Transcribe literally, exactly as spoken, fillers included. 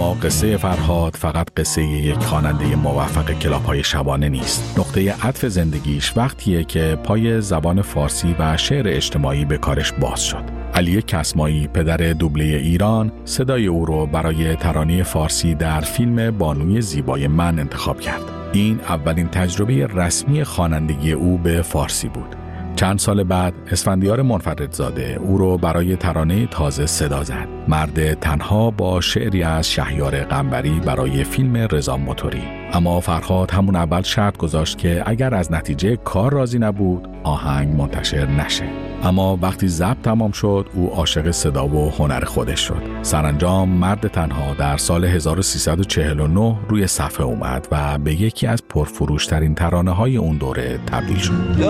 اما قصه فرهاد فقط قصه یک خواننده موفق کلاب‌های شبانه نیست. نقطه عطف زندگیش وقتیه که پای زبان فارسی و شعر اجتماعی به کارش باز شد. علی کسمایی، پدر دوبله ایران، صدای او رو برای ترانه فارسی در فیلم بانوی زیبای من انتخاب کرد. این اولین تجربه رسمی خوانندگی او به فارسی بود. چند سال بعد اسفندیار منفردزاده او رو برای ترانه تازه صدا زد. مرد تنها با شعری از شهریار قنبری برای فیلم رضا موتوری. اما فرهاد همون اول شرط گذاشت که اگر از نتیجه کار راضی نبود آهنگ منتشر نشه. اما وقتی ضبط تمام شد او عاشق صدا و هنر خودش شد. سرانجام مرد تنها در سال هزار و سیصد و چهل و نه روی صفحه اومد و به یکی از پرفروشترین ترانه‌های اون دوره تبدیل شد.